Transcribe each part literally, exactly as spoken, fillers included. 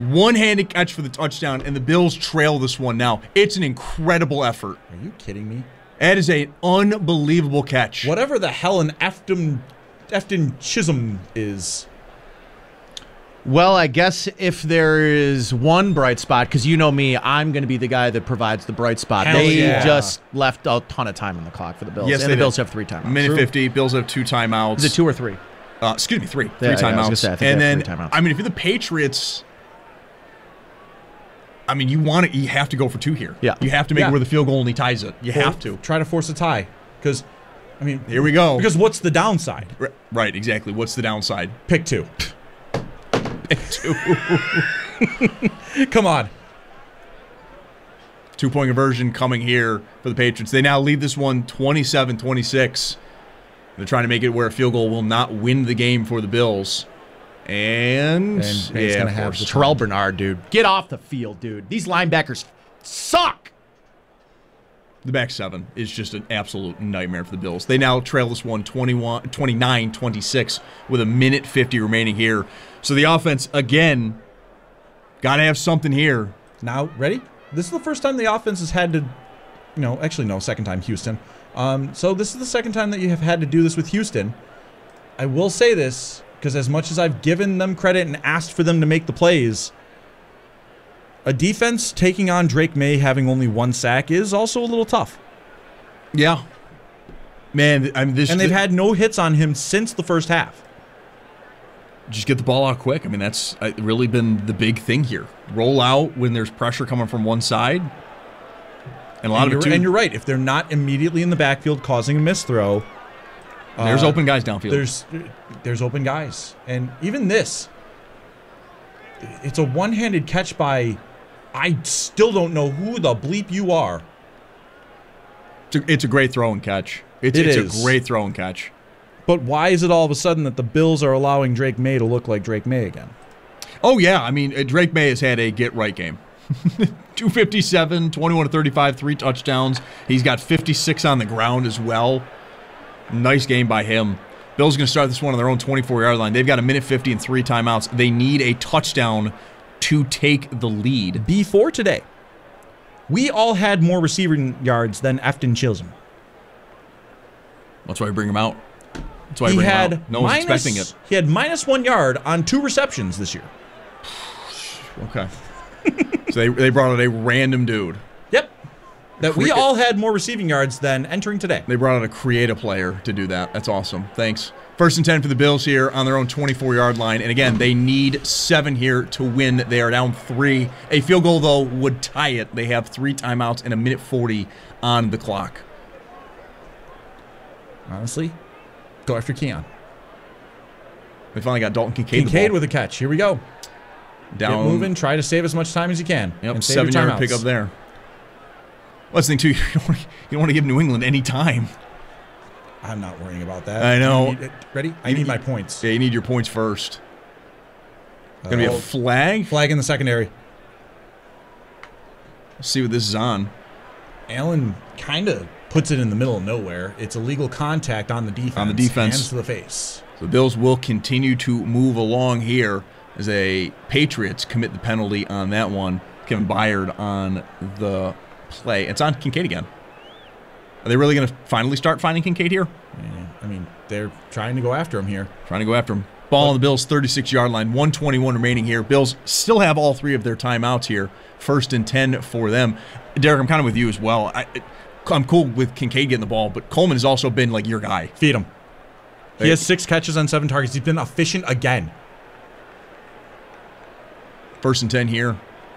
One-handed catch for the touchdown, and the Bills trail this one now. It's an incredible effort. Are you kidding me? That is an unbelievable catch. Whatever the hell an Efton, Efton Chisholm is. Well, I guess if there is one bright spot, because you know me, I'm going to be the guy that provides the bright spot. Hell they yeah. just left a ton of time on the clock for the Bills. Yes, and they the Bills did. have three timeouts. Minute True. fifty. Bills have two timeouts. Is it two or three? Uh, excuse me, three. Three Yeah, yeah, I was timeouts. gonna say, I think and they then, have three timeouts. I mean, if you're the Patriots, I mean, you want to, you have to go for two here. Yeah. You have to make Yeah. it where the field goal only ties it. You Or have to. Try to force a tie. Because, I mean. Here we go. Because what's the downside? R- Right, exactly. What's the downside? Pick two. Pick two. Come on. Two-point conversion coming here for the Patriots. They now lead this one twenty-seven twenty-six. They're trying to make it where a field goal will not win the game for the Bills. And, And May's yeah, gonna of have course. the- Terrell Bernard, dude. Get off the field, dude. These linebackers suck. The back seven is just an absolute nightmare for the Bills. They now trail this one twenty-one, twenty-nine twenty-six with a minute fifty remaining here. So the offense, again, got to have something here. Now, ready? This is the first time the offense has had to, you know, actually, no, second time, Houston. Um, so this is the second time that you have had to do this with Houston. I will say this, because as much as I've given them credit and asked for them to make the plays, a defense taking on Drake May having only one sack is also a little tough. Yeah. Man, I mean, this. And they've had no hits on him since the first half. Just get the ball out quick. I mean, that's uh, really been the big thing here. Roll out when there's pressure coming from one side. And a lot and of it, you're, too. and you're right. If they're not immediately in the backfield causing a missed throw, there's uh, open guys downfield. There's there's open guys. And even this, it's a one-handed catch by, I still don't know who the bleep you are. It's a, it's a great throw and catch. It's, It it's is. a great throw and catch. But why is it all of a sudden that the Bills are allowing Drake May to look like Drake May again? Oh, yeah. I mean, uh, Drake May has had a get-right game. two fifty-seven, twenty-one to thirty-five, three touchdowns. He's got fifty-six on the ground as well. Nice game by him. Bills going to start this one on their own twenty-four-yard line. They've got a minute fifty and three timeouts. They need a touchdown to take the lead. Before today, we all had more receiving yards than Efton Chisholm. That's why we bring him out. That's why I He bring him had out. No one's minus, expecting it. He had minus one yard on two receptions this year. Okay. So they, they brought out a random dude. Yep. That we Cre- all had more receiving yards than entering today. They brought out a creative player to do that. That's awesome. Thanks. First and ten for the Bills here on their own twenty-four-yard line. And again, they need seven here to win. They are down three. A field goal, though, would tie it. They have three timeouts and a minute forty on the clock. Honestly, go after Keon. They finally got Dalton Kincaid. Kincaid the ball. with a catch. Here we go. Down. Get moving. Try to save as much time as you can. Yep, and save your seven-yard timeouts. pickup there. Well, that's the thing, too. You don't, want to, you don't want to give New England any time. I'm not worrying about that. I know. You need- ready? I need my points. Yeah, you need your points first. Going to be Oh. a flag. Flag in the secondary. Let's see what this is on. Allen kind of puts it in the middle of nowhere. It's illegal contact on the defense. On the defense. Hands to the face. The Bills will continue to move along here as a Patriots commit the penalty on that one. Kevin Byard on the play. It's on Kincaid again. Are they really going to finally start finding Kincaid here? Yeah, I mean, they're trying to go after him here. Trying to go after him. Ball on the Bills' thirty-six-yard line. one twenty-one remaining here. Bills still have all three of their timeouts here. First and ten for them. Derek, I'm kind of with you as well. I, I'm cool with Kincaid getting the ball, but Coleman has also been like your guy. Feed him. He Hey. has six catches on seven targets. He's been efficient again. First and ten here.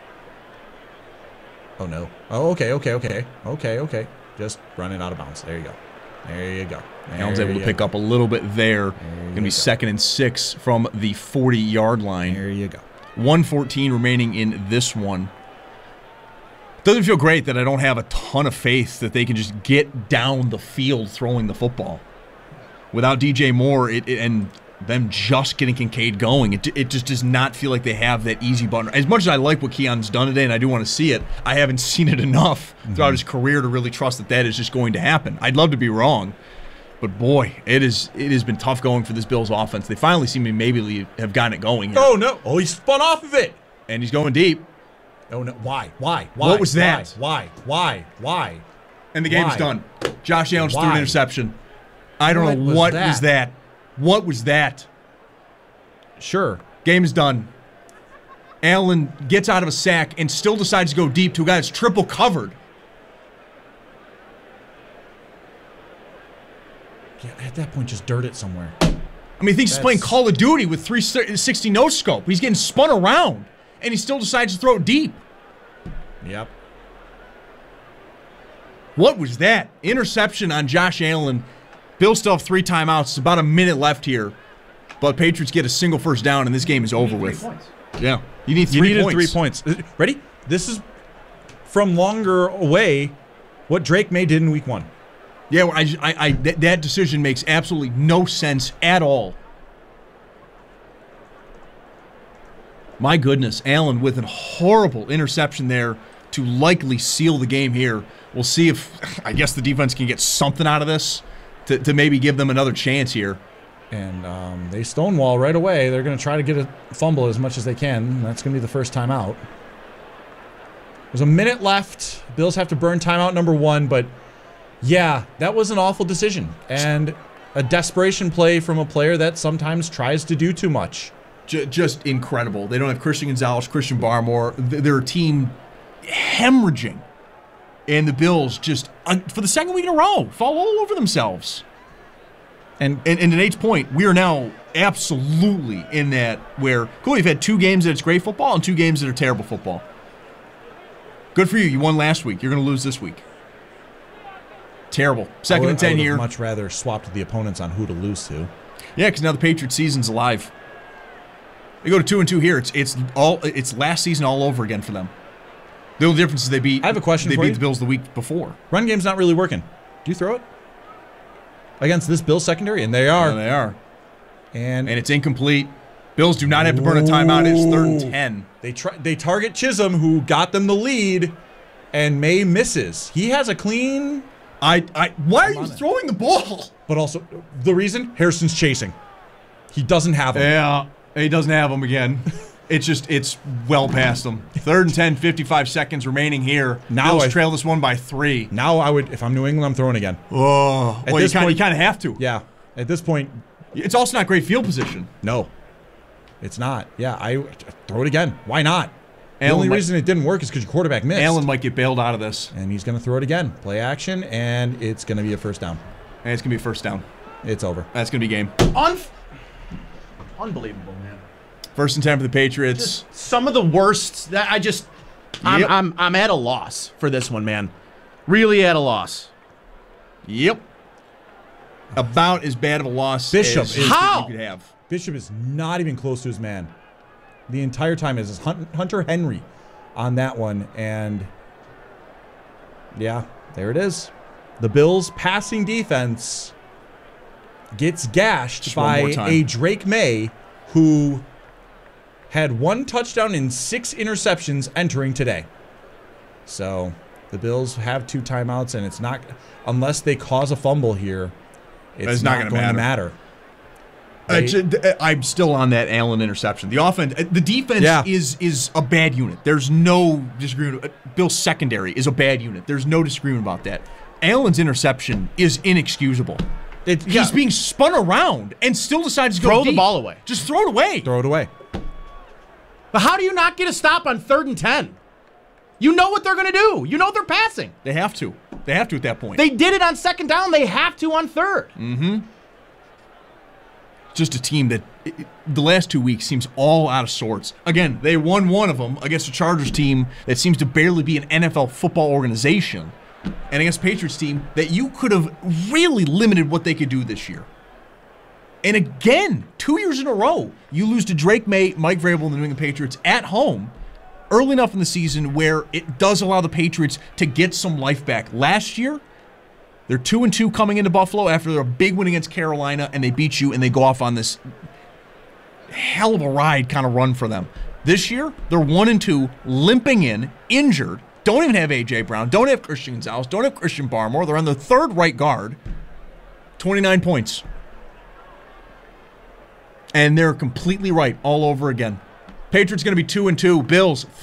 Oh, no. Oh, okay, okay, okay. Okay, okay. Just running out of bounds. There you go. There you go. There Allen's able to you pick go. up a little bit there. There Going you to be go. second and six from the forty-yard line. There you go. one fourteen remaining in this one. Doesn't feel great that I don't have a ton of faith that they can just get down the field throwing the football. Without D J Moore it, it- and them just getting Kincaid going, it, it just does not feel like they have that easy button. As much as I like what Keon's done today and I do want to see it, I haven't seen it enough Mm-hmm. throughout his career to really trust that that is just going to happen. I'd love to be wrong. But boy, it is it has been tough going for this Bills offense. They finally seem to maybe have gotten it going here. Oh, no. Oh, he spun off of it. And he's going deep. Oh, no. Why? Why? Why? What was that? Why? Why? Why? And the game's Why? done. Josh Allen just threw an Why? interception. I don't What know was what that? was that. What was that? Sure. Game is done. Allen gets out of a sack and still decides to go deep to a guy that's triple covered. Yeah, at that point, just dirt it somewhere. I mean, he thinks he's playing That's- Call of Duty with three sixty no scope. He's getting spun around, and he still decides to throw it deep. Yep. What was that? Interception on Josh Allen. Bills still have three timeouts. It's about a minute left here. But Patriots get a single first down, and this game is over with. Points. Yeah. You need You three needed points. three points. Uh, Ready? This is from longer away what Drake May did in week one. Yeah, I, I, I, that, that decision makes absolutely no sense at all. My goodness, Allen with a horrible interception there to likely seal the game here. We'll see if, I guess the defense can get something out of this to, to maybe give them another chance here. And um, they stonewall right away. They're going to try to get a fumble as much as they can. That's going to be the first timeout. There's a minute left. Bills have to burn timeout number one, but yeah, that was an awful decision. And a desperation play from a player that sometimes tries to do too much. J- just incredible. They don't have Christian Gonzalez, Christian Barmore. Th- They're a team hemorrhaging. And the Bills just, uh, for the second week in a row, fall all over themselves. And And, and to Nate's point, we are now absolutely in that where, cool, you've had two games that it's great football and two games that are terrible football. Good for you. You won last week. You're going to lose this week. Terrible. Second I would, and ten I would here. have much rather swapped the opponents on who to lose to. Yeah, because now the Patriots season's alive. They go to two and two here. It's it's all it's last season all over again for them. The only difference is they beat. I have a question They for beat you. the Bills the week before. Run game's not really working. Do you throw it? Against this Bills secondary? And they are. And they are, And, and it's incomplete. Bills do not have to burn a timeout. It's third and Ooh. ten. They try. They target Chisholm, who got them the lead, and May misses. He has a clean, I I why are Come you on then. throwing the ball? but also the reason Harrison's chasing. He doesn't have him. Yeah, he doesn't have them again. It's just, it's well past them. Third and ten, fifty-five seconds remaining here. Now Bills I- trail this one by three. Now I would, if I'm New England, I'm throwing again. Oh, At well, you this kind point- of have to. Yeah. At this point, It's also not great field position. no, it's not. Yeah, I throw it again. Why not? The Allen only might- reason it didn't work is because your quarterback missed. Allen might get bailed out of this, And he's going to throw it again. Play action, and it's going to be a first down. and it's going to be a first down. It's over. That's going to be game. Un- Unbelievable, man. First and ten for the Patriots. Some of the worst that I just I'm, Yep. I'm I'm at a loss for this one, man. Really at a loss. Yep. About as bad of a loss Bishop as is- How? you could have. Bishop is not even close to his man. The entire time is Hun- Hunter Henry on that one. And yeah, there it is. The Bills' passing defense gets gashed Just one more by time. a Drake May who had one touchdown and six interceptions entering today. So the Bills have two timeouts, and it's not, unless they cause a fumble here, it's, It's not not, gonna going to matter. matter. Uh, They- j- I'm still on that Allen interception. The offense, uh, the defense Yeah. is is a bad unit. There's no disagreement. Uh, Bill's secondary is a bad unit. There's no disagreement about that. Allen's interception is inexcusable. It- He's yeah. being spun around and still decides to go Throw the deep. ball away. Just throw it away. Throw it away. But how do you not get a stop on third and ten? You know what they're going to do. You know they're passing. They have to. They have to at that point. They did it on second down. They have to on third. Just a team that it, it- the last two weeks seems all out of sorts. Again, they won one of them against a Chargers team that seems to barely be an N F L football organization, and against a Patriots team that you could have really limited what they could do this year. And again, two years in a row, you lose to Drake May, Mike Vrabel, and the New England Patriots at home early enough in the season where it does allow the Patriots to get some life back. Last year, they're two and two coming into Buffalo after a big win against Carolina, and they beat you, and they go off on this hell of a ride kind of run for them. This year, they're one and two, limping in, injured. Don't even have A J Brown. Don't have Christian Gonzalez. Don't have Christian Barmore. They're on their third right guard. twenty-nine points. And they're completely right all over again. Patriots going to be two and two. Bills